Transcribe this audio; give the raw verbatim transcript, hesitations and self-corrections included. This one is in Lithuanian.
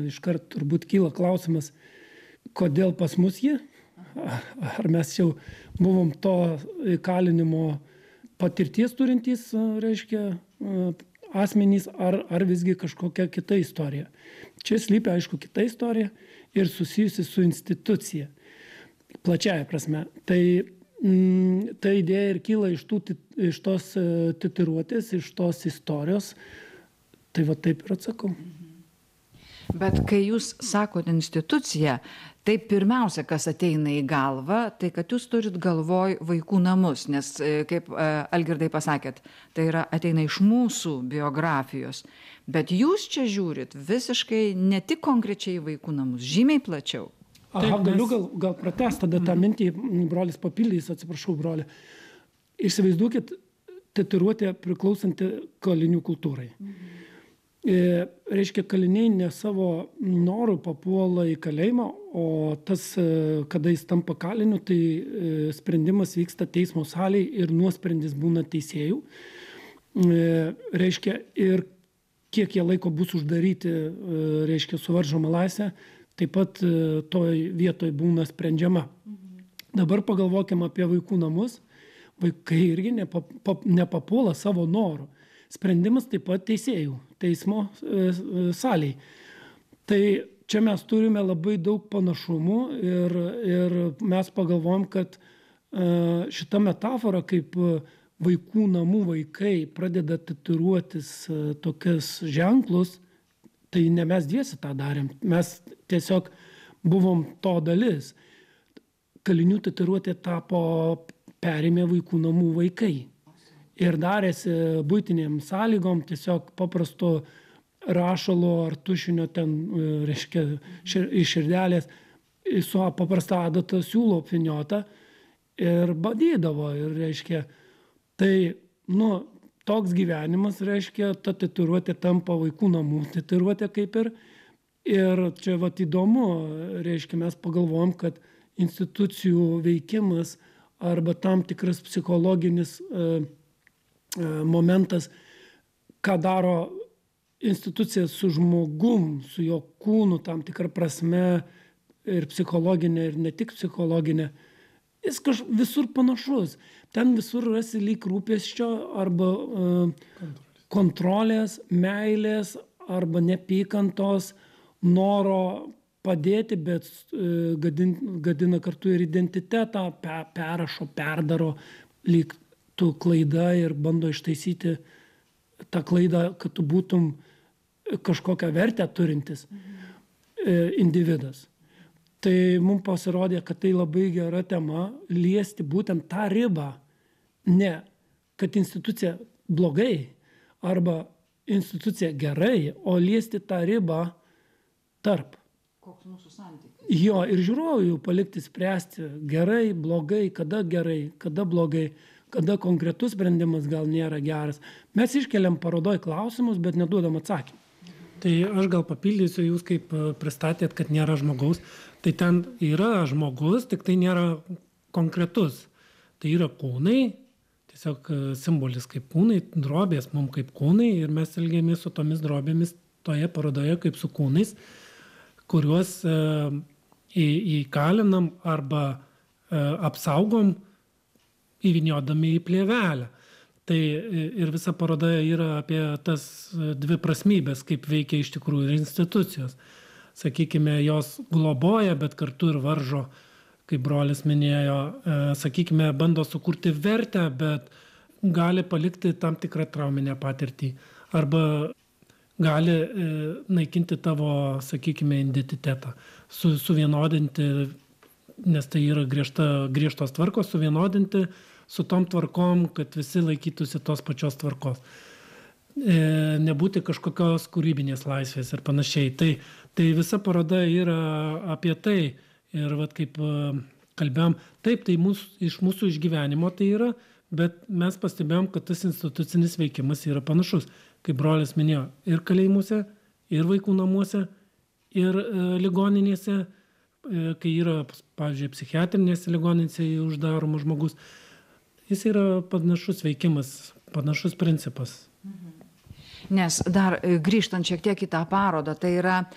iškart turbūt kyla klausimas, kodėl pas mus jie? Ar mes jau buvom to įkalinimo patirties turintys, reiškia, asmenys, ar, ar visgi kažkokia kita istorija. Čia slypia, aišku, kita istorija ir susijusi su institucija. Plačiaja prasme. Tai mm, ta idėja ir kyla iš, tų, iš tos tituiruotės, iš tos istorijos. Tai va taip ir atsakau. Bet kai jūs sakot institucija, tai pirmiausia, kas ateina į galvą, tai kad jūs turit galvoj vaikų namus, nes, kaip Algirdai pasakėt, tai yra ateina iš mūsų biografijos. Bet jūs čia žiūrit visiškai ne tik konkrečiai vaikų namus, žymiai plačiau. Aha, Taip, galiu mes- gal, gal pratęsti tada tą mintį, brolis papildys, atsiprašau, broli. Įsivaizduokit, tatuiruotė priklausanti kalinių kultūrai. E, reiškia, kaliniai ne savo norų papuola į kalėjimą, o tas, e, kada jis tampa kaliniu, tai e, sprendimas vyksta teismo salėje ir nuosprendis būna teisėjų. E, reiškia, ir kiek jie laiko bus uždaryti, e, reiškia, suvaržoma laisvė, taip pat e, toj vietoj būna sprendžiama. Dabar pagalvokime apie vaikų namus. Vaikai irgi nepa, pap, nepapuola savo norų. Sprendimas taip pat teisėjų, teismo e, e, salėje. Tai čia mes turime labai daug panašumų ir, ir mes pagalvojom, kad e, šita metafora, kaip vaikų namų vaikai pradeda tatuiruotis e, tokias ženklus, tai ne mes dviesi tą darėm. Mes tiesiog buvom to dalis. Kalinių tatuiruotė tapo perėmė vaikų namų vaikai. Ir darėsi buitiniam sąlygom, tiesiog paprasto rašalo ar tušinio ten, reiškia, šir, iš širdelės, su paprasta adata siūlo apvyniota ir badydavo. Ir, reiškia, tai, nu, toks gyvenimas, reiškia, ta tatuiruotė tampa vaikų namų tatuiruotė kaip ir. Ir čia vat įdomu, reiškia, mes pagalvojom, kad institucijų veikimas arba tam tikras psichologinis uh, momentas, ką daro institucija su žmogum, su jo kūnu, tam tikrą prasme ir psichologinė, ir ne tik psichologinė. Jis kaž, visur panašus. Ten visur rasi lyg rūpesčio arba uh, kontrolės, meilės arba nepykantos, noro padėti, bet uh, gadin, gadina kartu ir identitetą, pe, perrašo, perdaro lyg tu klaida ir bando ištaisyti tą klaidą, kad tu būtum kažkokią vertę turintis e, individas. Tai mums pasirodė, kad tai labai gera tema liesti būtent tą ribą. Ne, kad institucija blogai arba institucija gerai, o liesti tą ribą tarp. Koks mūsų santykis? Jo, ir žiūrovui palikti spręsti gerai, blogai, kada gerai, kada blogai, kada konkretus sprendimas gal nėra geras. Mes iškeliam parodoj klausimus, bet neduodam atsakymą. Tai aš gal papildysiu, jūs kaip pristatėt, kad nėra žmogaus. Tai ten yra žmogus, tik tai nėra konkretus. Tai yra kūnai, tiesiog simbolis kaip kūnai, drobės mums kaip kūnai ir mes elgiamės su tomis drobėmis toje parodoje kaip su kūnais, kuriuos e, į, įkalinam arba e, apsaugom įvyniodami į plėvelę. Tai ir visa paroda yra apie tas dvi prasmybės, kaip veikia iš tikrųjų ir institucijos. Sakykime, jos globoja, bet kartu ir varžo, kaip brolis minėjo, e, sakykime, bando sukurti vertę, bet gali palikti tam tikrą trauminę patirtį. Arba gali e, naikinti tavo, sakykime, identitetą, su, suvienodinti, nes tai yra griežta, griežtos tvarkos, suvienodinti su tom tvarkom, kad visi laikytųsi tos pačios tvarkos. E, nebūti kažkokios kūrybinės laisvės ir panašiai. Tai, tai visa paroda yra apie tai. Ir vat, kaip kalbėjom, taip, tai mūsų, iš mūsų išgyvenimo tai yra, bet mes pastebėjom, kad tas institucinis veikimas yra panašus. Kaip brolis minėjo, ir kalėjimuose, ir vaikų namuose, ir e, ligoninėse, e, kai yra, pavyzdžiui, psichiatrinėse ligoninėse uždaromas žmogus. Jis yra panašus veikimas, panašus principas. Nes dar grįžtant šiek tiek į tą parodą, tai yra